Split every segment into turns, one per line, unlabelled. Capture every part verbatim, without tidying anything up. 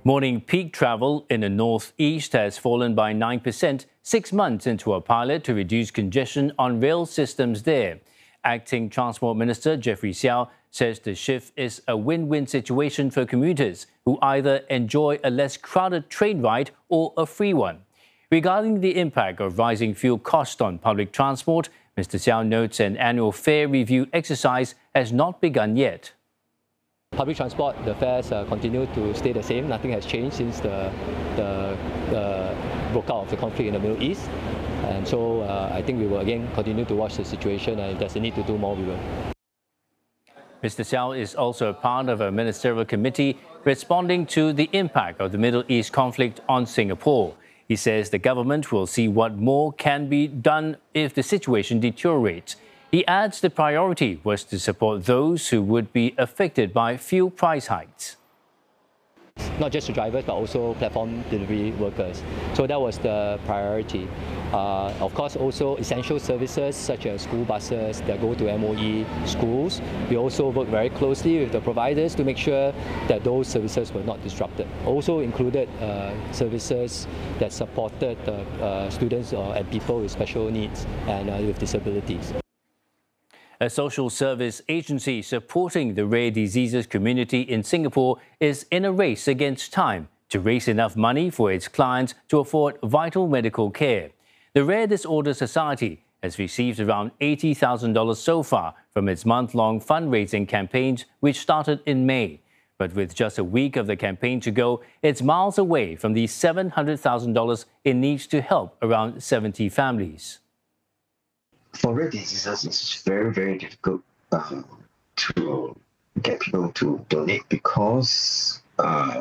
Morning peak travel in the northeast has fallen by nine percent six months into a pilot to reduce congestion on rail systems there. Acting Transport Minister Jeffrey Xiao says the shift is a win-win situation for commuters who either enjoy a less crowded train ride or a free one. Regarding the impact of rising fuel costs on public transport, Mister Xiao notes an annual fare review exercise has not begun yet.
Public transport, the fares uh, continue to stay the same. Nothing has changed since the, the, the broke out of the conflict in the Middle East. And so uh, I think we will again continue to watch the situation, and if there's a need to do more, we will.
Mister Xiao is also part of a ministerial committee responding to the impact of the Middle East conflict on Singapore. He says the government will see what more can be done if the situation deteriorates. He adds the priority was to support those who would be affected by fuel price hikes.
Not just the drivers, but also platform delivery workers. So that was the priority. Uh, of course, also essential services such as school buses that go to M O E schools. We also work very closely with the providers to make sure that those services were not disrupted. Also included uh, services that supported uh, uh, students uh, and people with special needs and uh, with disabilities.
A social service agency supporting the rare diseases community in Singapore is in a race against time to raise enough money for its clients to afford vital medical care. The Rare Disorder Society has received around eighty thousand dollars so far from its month-long fundraising campaigns, which started in May. But with just a week of the campaign to go, it's miles away from the seven hundred thousand dollars it needs to help around seventy families.
For rare diseases, it's very, very difficult uh, to get people to donate because uh,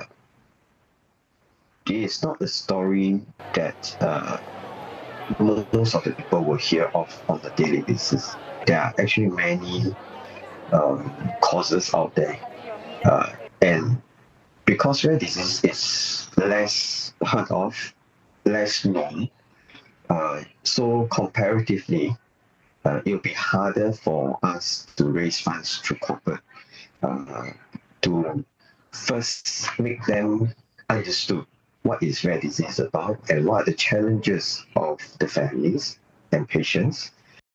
it's not a story that uh, most of the people will hear of on a daily basis. There are actually many um, causes out there. Uh, and because rare disease is less heard of, less known, uh, so comparatively, Uh, it will be harder for us to raise funds through corporate uh, to first make them understood what is rare disease about and what are the challenges of the families and patients.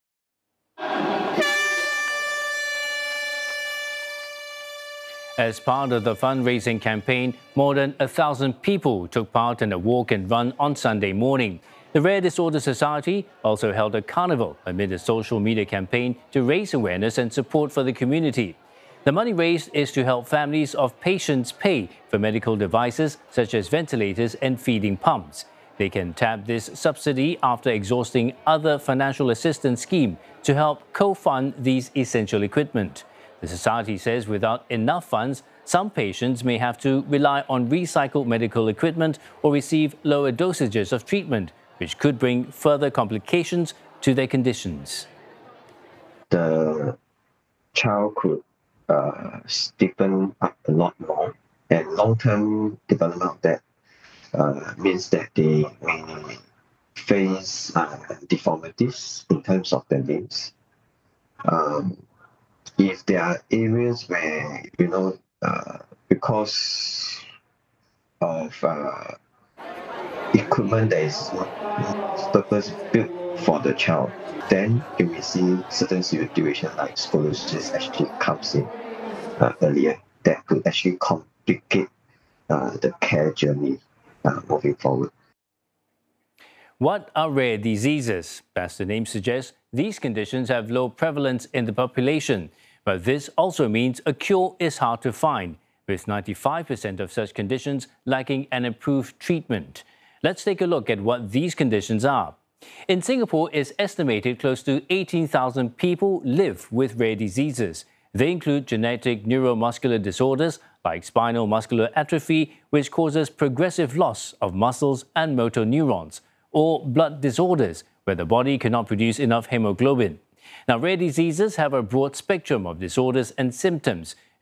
As part of the fundraising campaign, more than a thousand people took part in a walk and run on Sunday morning. The Rare Disorder Society also held a carnival amid a social media campaign to raise awareness and support for the community. The money raised is to help families of patients pay for medical devices such as ventilators and feeding pumps. They can tap this subsidy after exhausting other financial assistance schemes to help co-fund these essential equipment. The Society says without enough funds, some patients may have to rely on recycled medical equipment or receive lower dosages of treatment, which could bring further complications to their conditions.
The child could uh, stiffen up a lot more, and long-term development of that uh, means that they may face uh, deformities in terms of their limbs. Um, if there are areas where, you know, uh, because of uh, equipment that is purpose built for the child, then you may see certain situations like scoliosis actually comes in uh, earlier that could actually complicate uh, the care journey uh, moving forward.
What are rare diseases? As the name suggests, these conditions have low prevalence in the population, but this also means a cure is hard to find, with ninety-five percent of such conditions lacking an approved treatment. Let's take a look at what these conditions are. In Singapore, it's estimated close to eighteen thousand people live with rare diseases. They include genetic neuromuscular disorders like spinal muscular atrophy, which causes progressive loss of muscles and motor neurons, or blood disorders, where the body cannot produce enough hemoglobin. Now, rare diseases have a broad spectrum of disorders and symptoms,